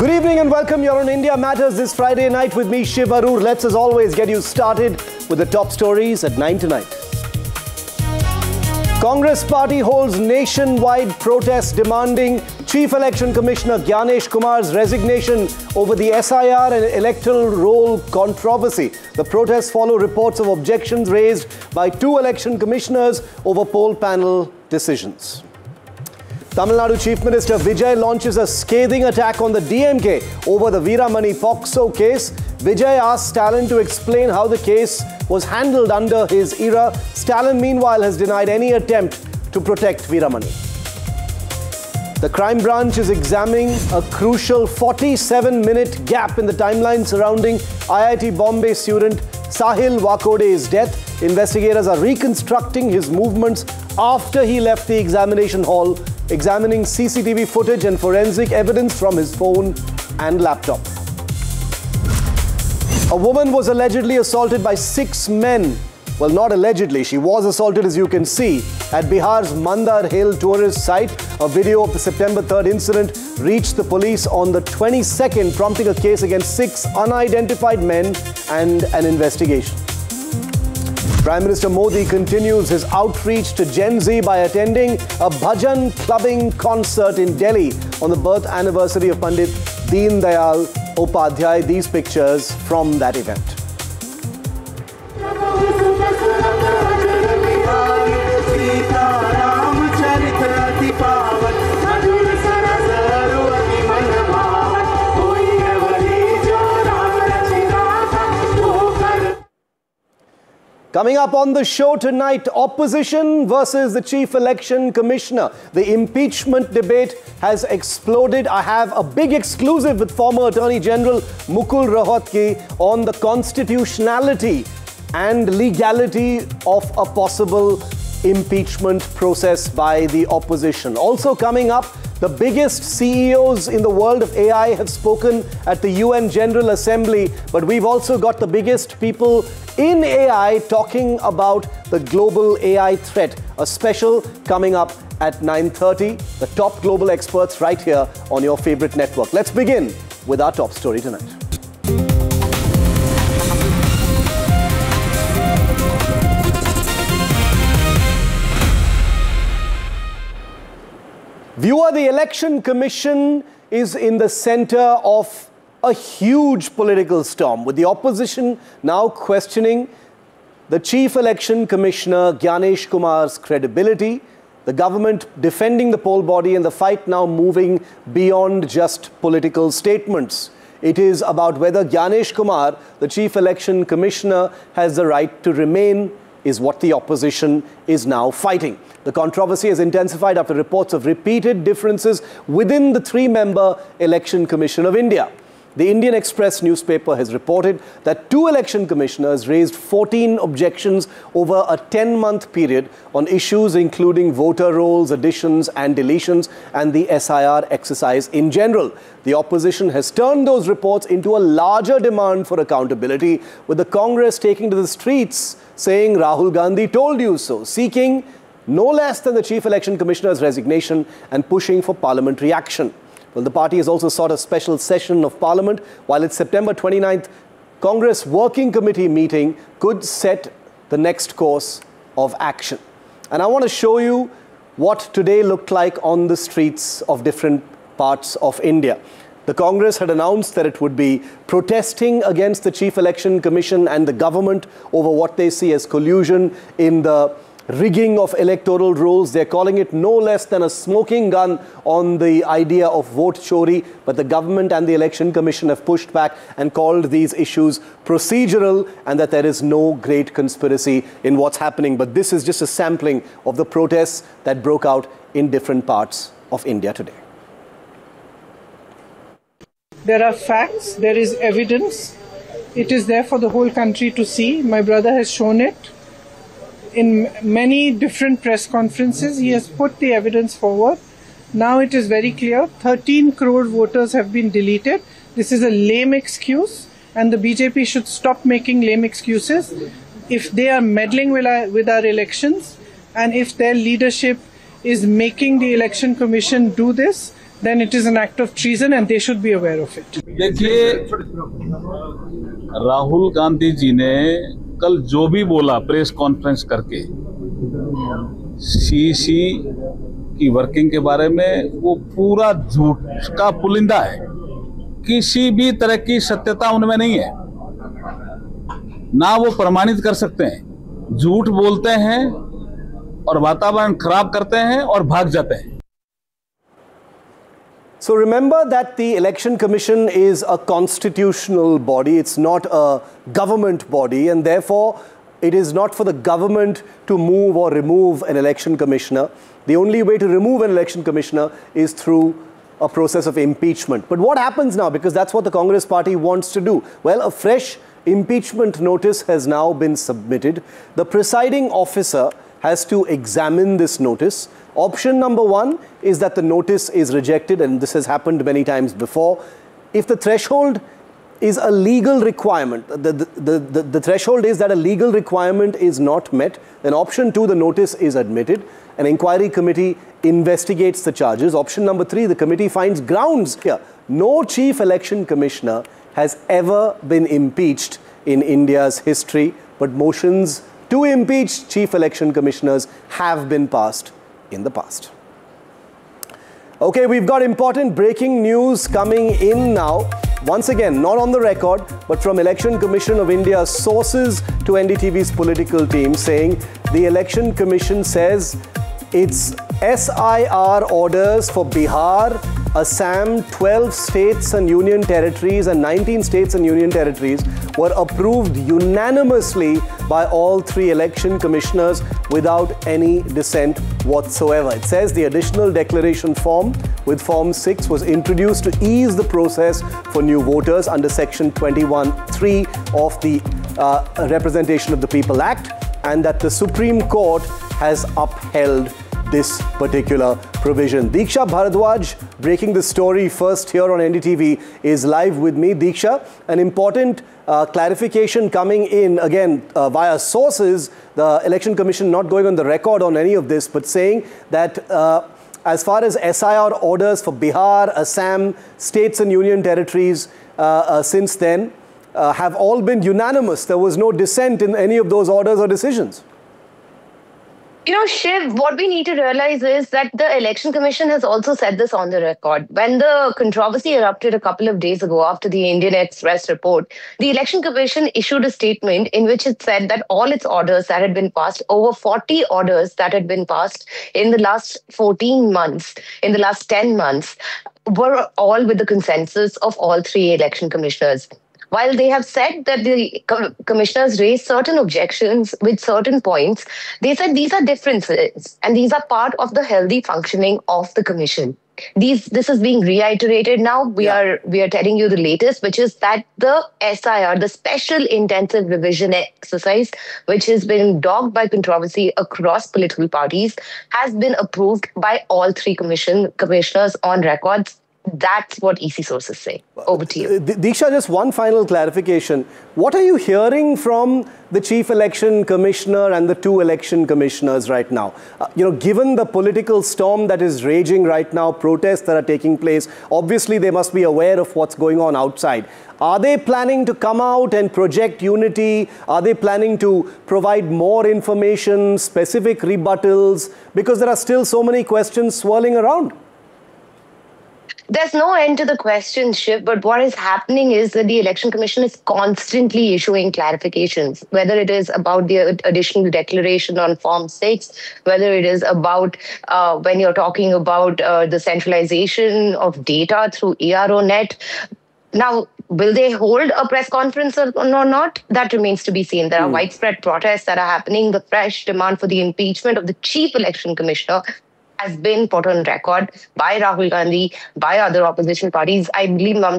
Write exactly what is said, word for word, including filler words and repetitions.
Good evening and welcome. You're on India Matters this Friday night with me, Shiv Arur. Let's, as always, get you started with the top stories at nine tonight. Congress party holds nationwide protest demanding Chief Election Commissioner Gyanesh Kumar's resignation over the S I R and electoral roll controversy. The protests follow reports of objections raised by two election commissioners over poll panel decisions. Tamil Nadu Chief Minister Vijay launches a scathing attack on the D M K over the Veeramani POCSO case. Vijay asked Stalin to explain how the case was handled under his era. Stalin, meanwhile, has denied any attempt to protect Veeramani. The crime branch is examining a crucial forty-seven minute gap in the timeline surrounding I I T Bombay student Sahil Wakode's death. Investigators are reconstructing his movements after he left the examination hall, examining C C T V footage and forensic evidence from his phone and laptop. A woman was allegedly assaulted by six men. Well, not allegedly, she was assaulted, as you can see, at Bihar's Mandar Hill tourist site. A video of the September third incident reached the police on the twenty-second, prompting a case against six unidentified men and an investigation. Prime Minister Modi continues his outreach to Gen Z by attending a bhajan clubbing concert in Delhi on the birth anniversary of Pandit Deen Dayal Upadhyay. These pictures from that event. Coming up on the show tonight, opposition versus the Chief Election Commissioner. The impeachment debate has exploded. I have a big exclusive with former Attorney General Mukul Rohatgi on the constitutionality and legality of a possible impeachment process by the opposition. Also coming up, the biggest C E Os in the world of A I have spoken at the U N General Assembly, but we've also got the biggest people in A I talking about the global A I threat. A special coming up at nine thirty. The top global experts right here on your favorite network. Let's begin with our top story tonight. Viewer, the Election Commission is in the center of a huge political storm, with the opposition now questioning the Chief Election Commissioner Gyanesh Kumar's credibility, the government defending the poll body, and the fight now moving beyond just political statements. It is about whether Gyanesh Kumar, the Chief Election Commissioner, has the right to remain, is what the opposition is now fighting. The controversy has intensified after reports of repeated differences within the three-member Election Commission of India. The Indian Express newspaper has reported that two election commissioners raised fourteen objections over a ten-month period on issues including voter rolls, additions and deletions, and the S I R exercise in general. The opposition has turned those reports into a larger demand for accountability, with the Congress taking to the streets saying Rahul Gandhi told you so, seeking no less than the Chief Election Commissioner's resignation and pushing for parliamentary action. Well, the party has also sought a special session of Parliament, while its September twenty-ninth Congress Working Committee meeting could set the next course of action. And I want to show you what today looked like on the streets of different parts of India. The Congress had announced that it would be protesting against the Chief Election Commission and the government over what they see as collusion in the rigging of electoral rolls. They're calling it no less than a smoking gun on the idea of vote chori, but the government and the Election Commission have pushed back and called these issues procedural and that there is no great conspiracy in what's happening. But this is just a sampling of the protests that broke out in different parts of India today. There are facts, there is evidence. It is there for the whole country to see. My brother has shown it. In many different press conferences, he has put the evidence forward. Now it is very clear, thirteen crore voters have been deleted. This is a lame excuse, and the B J P should stop making lame excuses. If they are meddling with our, with our elections, and if their leadership is making the Election Commission do this, then it is an act of treason and they should be aware of it. देखिए, राहुल गांधी जी ने कल जो भी बोला press conference करके CC की working के बारे में, वो पूरा झूठ का पुलिंदा है। किसी भी तरह की सत्यता उनमें नहीं है, ना वो प्रमाणित कर सकते हैं। झूठ बोलते हैं और वातावरण खराब करते हैं और भाग जाते हैं। So remember that the Election Commission is a constitutional body. It's not a government body, and therefore it is not for the government to move or remove an election commissioner. The only way to remove an election commissioner is through a process of impeachment. But what happens now? Because that's what the Congress party wants to do. Well, a fresh impeachment notice has now been submitted. The presiding officer has to examine this notice. Option number one is that the notice is rejected, and this has happened many times before. If the threshold is a legal requirement, the, the, the, the threshold is that a legal requirement is not met, then option two, the notice is admitted. An inquiry committee investigates the charges. Option number three, the committee finds grounds here. No chief election commissioner has ever been impeached in India's history, but motions to impeach chief election commissioners have been passed in the past. Okay, we've got important breaking news coming in now. Once again, not on the record, but from Election Commission of India sources to N D T V's political team, saying the Election Commission says its S I R orders for Bihar, Assam, twelve states and union territories and nineteen states and union territories were approved unanimously by all three election commissioners without any dissent whatsoever. It says the additional declaration form with Form six was introduced to ease the process for new voters under Section twenty-one three of the uh, Representation of the People Act, and that the Supreme Court has upheld this particular provision. Diksha Bharadwaj, breaking the story first here on N D T V, is live with me. Diksha, an important uh, clarification coming in, again, uh, via sources, the Election Commission not going on the record on any of this, but saying that uh, as far as S I R orders for Bihar, Assam, states and union territories uh, uh, since then uh, have all been unanimous. There was no dissent in any of those orders or decisions. You know, Shiv, what we need to realize is that the Election Commission has also said this on the record. When the controversy erupted a couple of days ago after the Indian Express report, the Election Commission issued a statement in which it said that all its orders that had been passed, over forty orders that had been passed in the last fourteen months, in the last ten months, were all with the consensus of all three election commissioners. While they have said that the com commissioners raised certain objections with certain points, they said these are differences and these are part of the healthy functioning of the commission. These, this is being reiterated now. We yeah. are we are telling you the latest, which is that the S I R, the Special Intensive Revision Exercise, which has been dogged by controversy across political parties, has been approved by all three commission commissioners on records. That's what E C sources say. Over to you. Diksha, just one final clarification. What are you hearing from the Chief Election Commissioner and the two election commissioners right now? Uh, you know, given the political storm that is raging right now, protests that are taking place, obviously they must be aware of what's going on outside. Are they planning to come out and project unity? Are they planning to provide more information, specific rebuttals? Because there are still so many questions swirling around. There's no end to the question, Shiv, but what is happening is that the Election Commission is constantly issuing clarifications, whether it is about the additional declaration on Form six, whether it is about uh, when you're talking about uh, the centralization of data through A R O net. Now, will they hold a press conference or not? That remains to be seen. There are mm. widespread protests that are happening. The fresh demand for the impeachment of the Chief Election Commissioner has been put on record by Rahul Gandhi, by other opposition parties. I believe Mamata